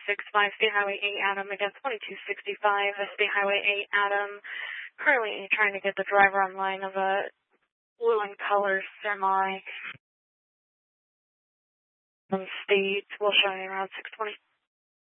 State Highway 8 Adam, again 2265 State Highway 8 Adam. Currently trying to get the driver online of a blue and color semi. State will show you around 620.